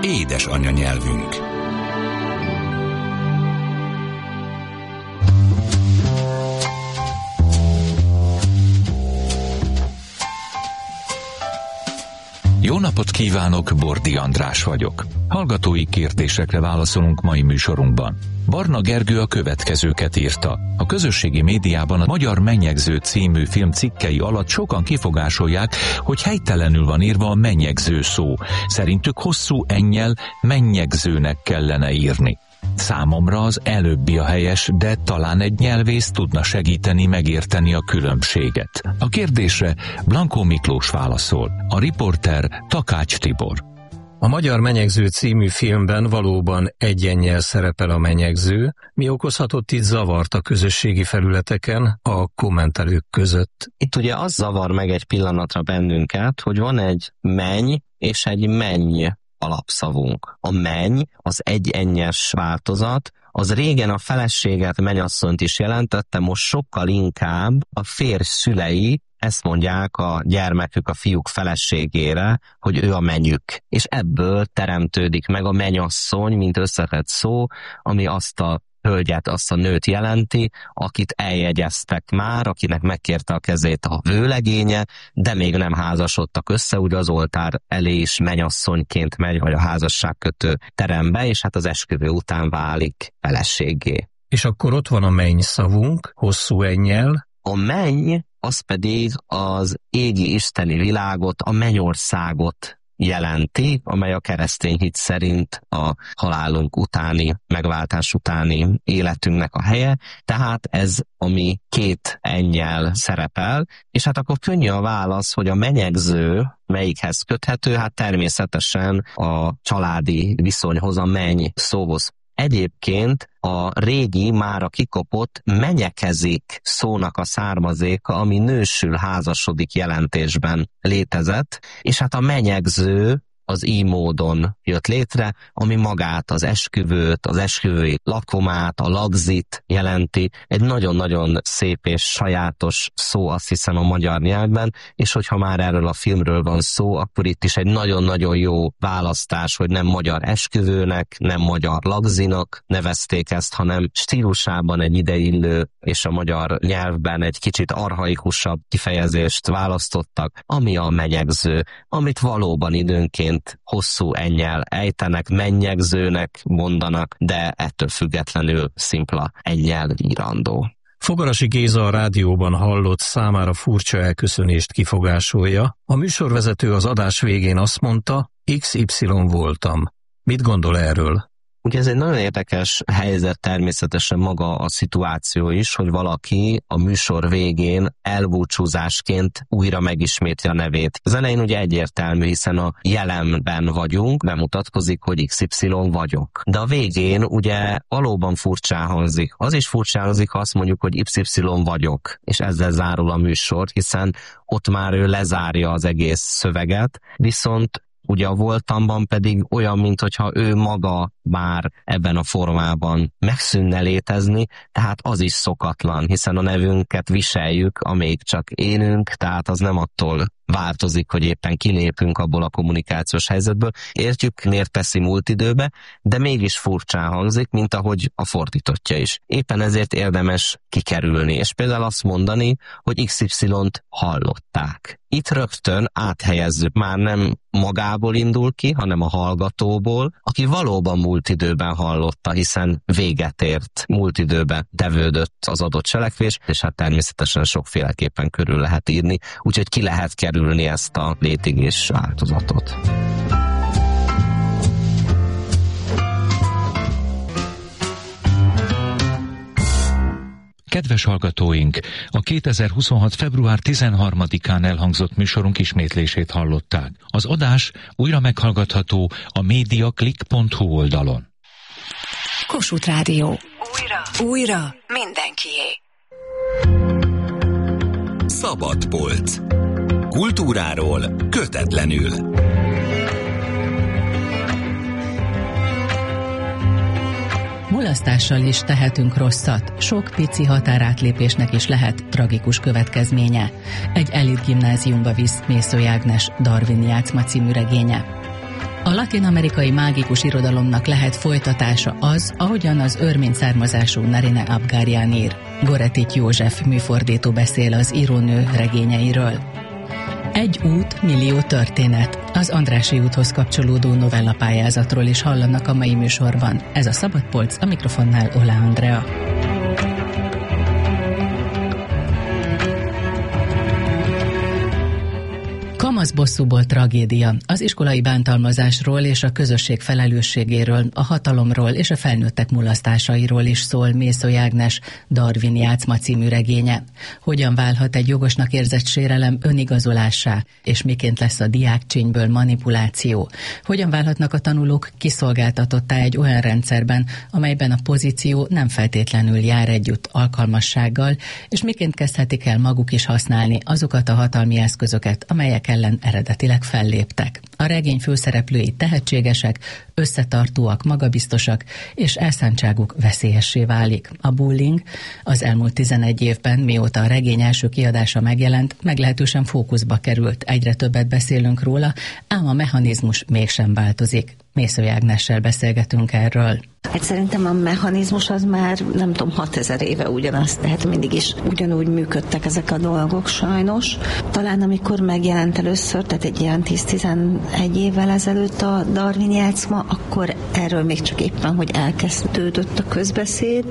édes anyanyelvünk. Jó napot kívánok, Bordi András vagyok. Hallgatói kérdésekre válaszolunk mai műsorunkban. Barna Gergő a következőket írta. A közösségi médiában a Magyar Mennyegző című film cikkei alatt sokan kifogásolják, hogy helytelenül van írva a mennyegző szó. Szerintük hosszú ennyel mennyegzőnek kellene írni. Számomra az előbbi a helyes, de talán egy nyelvész tudna segíteni megérteni a különbséget. A kérdésre Blankó Miklós válaszol, a riporter Takács Tibor. A Magyar Mennyegző című filmben valóban egy ennyel szerepel a mennyegző, mi okozhatott itt zavart a közösségi felületeken, a kommentelők között. Itt ugye az zavar meg egy pillanatra bennünket, hogy van egy menny és egy menny alapszavunk. A menny, az egy ennyes változat, az régen a feleséget, mennyasszonyt is jelentette, most sokkal inkább a férj szülei ezt mondják a gyermekük, a fiúk feleségére, hogy ő a mennyük. És ebből teremtődik meg a mennyasszony, mint összetett szó, ami azt a hölgyet, azt a nőt jelenti, akit eljegyeztek már, akinek megkérte a kezét a vőlegénye, de még nem házasodtak össze, ugye az oltár elé is mennyasszonyként megy, vagy a házasságkötő terembe, és hát az esküvő után válik feleségé. És akkor ott van a menny szavunk, hosszú ennyel. A menny, az pedig az égi isteni világot, a mennyországot jelenti, amely a keresztény hit szerint a halálunk utáni, megváltás utáni életünknek a helye, tehát ez, ami két ennyel szerepel, és hát akkor könnyű a válasz, hogy a mennyegző melyikhez köthető, hát természetesen a családi viszonyhoz, a menny szóhoz. Egyébként a régi, mára kikopott menyekezik szónak a származéka, ami nősül, házasodik jelentésben létezett, és hát a menyegző az így módon jött létre, ami magát az esküvőt, az esküvői lakomát, a lagzit jelenti. Egy nagyon-nagyon szép és sajátos szó, azt hiszem, a magyar nyelvben, és hogyha már erről a filmről van szó, akkor itt is egy nagyon-nagyon jó választás, hogy nem magyar esküvőnek, nem magyar lagzinak nevezték ezt, hanem stílusában egy ideillő és a magyar nyelvben egy kicsit archaikusabb kifejezést választottak, ami a menyegző, amit valóban időnként hosszú ennyel ejtenek, mennyegzőnek mondanak, de ettől függetlenül szimpla ennyel írandó. Fogarasi Géza a rádióban hallott számára furcsa elköszönést kifogásolja. A műsorvezető az adás végén azt mondta, XY voltam. Mit gondol erről? Ugye ez egy nagyon érdekes helyzet, természetesen maga a szituáció is, hogy valaki a műsor végén elbúcsúzásként újra megismétli a nevét. Az elején ugye egyértelmű, hiszen a jelenben vagyunk, bemutatkozik, hogy XY vagyok. De a végén ugye valóban furcsán hangzik. Az is furcsán hangzik, ha azt mondjuk, hogy XY vagyok, és ezzel zárul a műsor, hiszen ott már ő lezárja az egész szöveget, viszont ugye a voltamban pedig olyan, mintha ő maga már ebben a formában megszűnne létezni, tehát az is szokatlan, hiszen a nevünket viseljük, amíg csak élünk, tehát az nem attól változik, hogy éppen kilépünk abból a kommunikációs helyzetből. Értjük, miért teszi múlt időbe, de mégis furcsán hangzik, mint ahogy a fordítottja is. Éppen ezért érdemes kikerülni, és például azt mondani, hogy XY-t hallották. Itt rögtön áthelyezzük, már nem magából indul ki, hanem a hallgatóból, aki valóban múlt időben hallotta, hiszen véget ért, múlt időben tevődött az adott cselekvés, és hát természetesen sokféleképpen körül lehet írni, úgyhogy ki lehet kerülni ezt a létigés változatot. Kedves hallgatóink, a 2026. február 13-án elhangzott műsorunk ismétlését hallották. Az adás újra meghallgatható a mediaclick.hu oldalon. Kossuth Rádió. Újra mindenkié. Szabadpolc. Kultúráról kötetlenül. Mulasztással is tehetünk rosszat, sok pici határátlépésnek is lehet tragikus következménye. Egy elit gimnáziumba visz Mészöly Ágnes Darwin játszma című regénye. A latin-amerikai mágikus irodalomnak lehet folytatása az, ahogyan az örmény származású Narine Abgaryan ír. Goretic József műfordító beszél az írónő regényeiről. Egy út, millió történet. Az Andrássy úthoz kapcsolódó novellapályázatról is hallanak a mai műsorban. Ez a Szabadpolc, a mikrofonnál Ola Andrea. Kamaszbosszúból tragédia. Az iskolai bántalmazásról és a közösség felelősségéről, a hatalomról és a felnőttek mulasztásairól is szól Mészöly Ágnes Darwin játszma című regénye. Hogyan válhat egy jogosnak érzett sérelem önigazolássá, és miként lesz a diákcsínyből manipuláció? Hogyan válhatnak a tanulók kiszolgáltatottá egy olyan rendszerben, amelyben a pozíció nem feltétlenül jár együtt alkalmassággal, és miként kezdhetik el maguk is használni azokat a hatalmi eszközöket, amelyek ellen eredetileg felléptek. A regény főszereplői tehetségesek, összetartóak, magabiztosak, és elszántságuk veszélyessé válik. A bullying az elmúlt 11 évben, mióta a regény első kiadása megjelent, meglehetősen fókuszba került. Egyre többet beszélünk róla, ám a mechanizmus mégsem változik. Mészöly Ágnessel beszélgetünk erről. Hát szerintem a mechanizmus az már, nem tudom, 6000 éve ugyanaz, tehát mindig is ugyanúgy működtek ezek a dolgok sajnos. Talán amikor megjelent először, tehát egy ilyen 10-11 évvel ezelőtt a Darwin játszma, akkor erről még csak éppen, hogy elkezdődött a közbeszéd,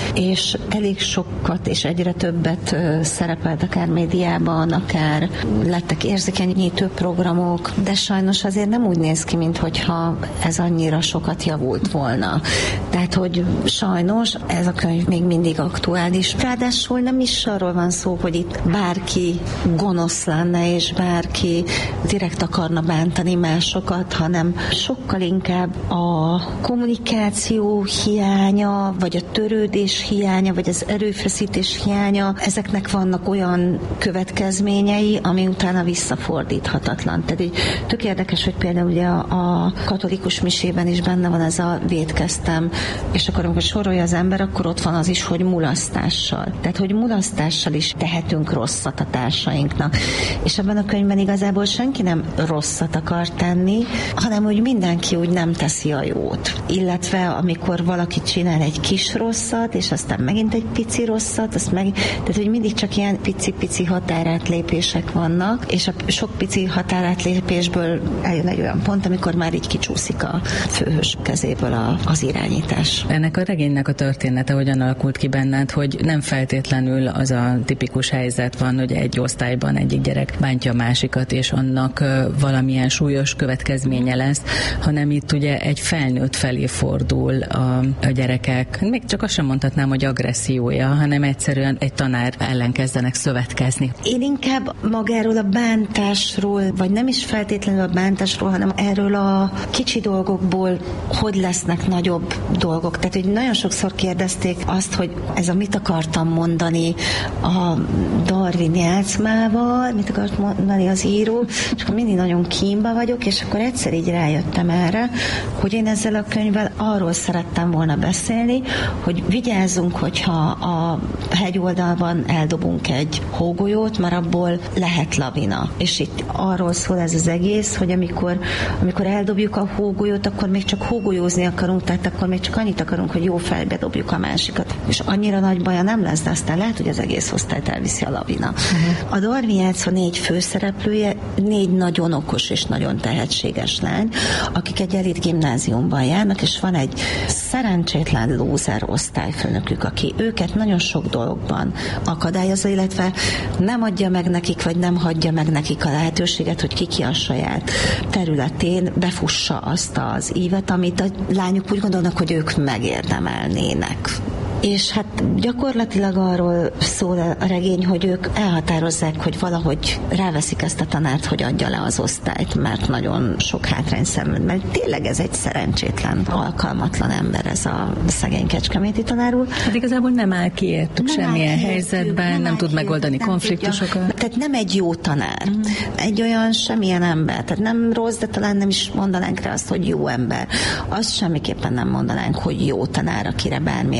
és elég sokat és egyre többet szerepelt akár médiában, akár lettek érzékenyítő programok, de sajnos azért nem úgy néz ki, minthogyha ez annyira sokat javult volna. Tehát, hogy sajnos ez a könyv még mindig aktuális. Ráadásul nem is arról van szó, hogy itt bárki gonosz lenne, és bárki direkt akarna bántani másokat, hanem sokkal inkább a kommunikáció hiánya, vagy a törődés hiánya, vagy az erőfeszítés hiánya, ezeknek vannak olyan következményei, ami utána visszafordíthatatlan. Tehát így tök érdekes, hogy például ugye a katolikus misében is benne van ez a vétkeztem, és akkor amikor sorolja az ember, akkor ott van az is, hogy mulasztással. Tehát, hogy mulasztással is tehetünk rosszat a társainknak. És ebben a könyvben igazából senki nem rosszat akar tenni, hanem hogy mindenki úgy nem teszi a jót. Illetve amikor valaki csinál egy kis rosszat, és aztán megint egy pici rosszat, tehát, hogy mindig csak ilyen pici-pici határátlépések vannak, és a sok pici határátlépésből eljön egy olyan pont, amikor már így kicsúszik a főhős kezéből az irányítás. Ennek a regénynek a története hogyan alakult ki benned, hogy nem feltétlenül az a tipikus helyzet van, hogy egy osztályban egyik gyerek bántja a másikat, és annak valamilyen súlyos következménye lesz, hanem itt ugye egy felnőtt felé fordul a gyerekek, még csak azt sem mondhatnám, hogy agressziója, hanem egyszerűen egy tanár ellen kezdenek szövetkezni. Én inkább magáról a bántásról, vagy nem is feltétlenül a bántásról, hanem erről a kicsi dolgokból hogy lesznek nagyobb dolgok. Tehát, hogy nagyon sokszor kérdezték azt, hogy ez a mit akartam mondani a Darwin játszmával, mit akart mondani az író, és akkor mindig nagyon kínba vagyok, és akkor egyszer így rájöttem erre, hogy én ezzel a könyvvel arról szerettem volna beszélni, hogy vigyázzunk, hogyha a hegyoldalban eldobunk egy hógolyót, mert abból lehet lavina. És itt arról szól ez az egész, hogy amikor eldobjuk a hógolyót, akkor még csak hógolyózni akarunk, tehát akkor még csak annyit akarunk, hogy jó fejbe dobjuk a másikat. És annyira nagy baja nem lesz, de aztán lehet, hogy az egész osztályt elviszi a lavina. A Darwin játszva 4 főszereplője, 4 nagyon okos és nagyon tehetséges lány, akik egy elit gimnáziumban járnak, és van egy szerencsétlen lúzer osztályfőnökük, aki őket nagyon sok dologban akadályozza, illetve nem adja meg nekik, vagy nem hagyja meg nekik a lehetőséget, hogy ki a saját területén befussa azt az ívet, amit a lányok úgy gondolnak, hogy ők megérdemelnének. És hát gyakorlatilag arról szól a regény, hogy ők elhatározzák, hogy valahogy ráveszik ezt a tanárt, hogy adja le az osztályt, mert nagyon sok hátrány szenved, mert tényleg ez egy szerencsétlen, alkalmatlan ember, ez a szegény kecskeméti tanár úr. Hát igazából nem áll ki értük semmilyen helyzetben, nem tud megoldani konfliktusokat. Tehát nem egy jó tanár. Egy olyan semmilyen ember. Tehát nem rossz, de talán nem is mondanánk rá azt, hogy jó ember. Azt semmiképpen nem mondanánk, hogy jó tanár, akire bármiért föl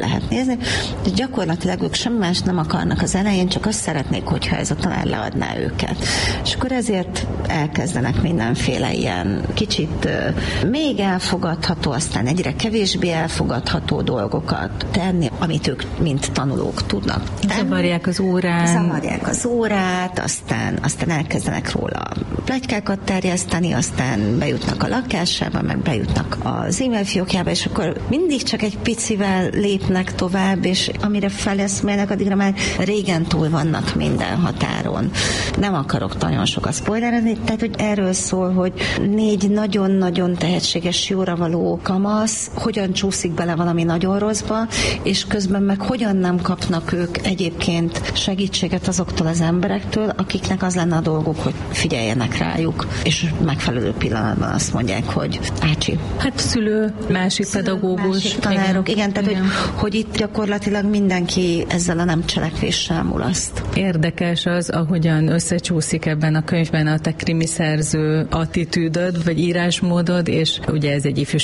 lehet nézni, de gyakorlatilag ők semmi más nem akarnak az elején, csak azt szeretnék, hogyha ez a tanár leadná őket. És akkor ezért elkezdenek mindenféle ilyen kicsit még elfogadható, aztán egyre kevésbé elfogadható dolgokat tenni, amit ők mint tanulók tudnak tenni. Zavarják az órát, aztán elkezdenek róla pletykákat terjeszteni, aztán bejutnak a lakásába, meg bejutnak az e-mail fiókjába, és akkor mindig csak egy picivel lépnek tovább, és amire feleszmélnek, addigra már régen túl vannak minden határon. Nem akarok nagyon sokat spoilerezni, tehát hogy erről szól, hogy 4 nagyon-nagyon tehetséges, jóra való kamasz hogyan csúszik bele valami nagyon rosszba, és közben meg hogyan nem kapnak ők egyébként segítséget azoktól az emberektől, akiknek az lenne a dolguk, hogy figyeljenek rájuk, és megfelelő pillanatban azt mondják, hogy ácsi. Hát szülő, másik pedagógus. Másik tanárok, igen, tehát hogy itt gyakorlatilag mindenki ezzel a nem cselekvéssel mulaszt. Érdekes az, ahogyan összecsúszik ebben a könyvben a te krimiszerző attitűdöd, vagy írásmódod, és ugye ez egy ifjúsági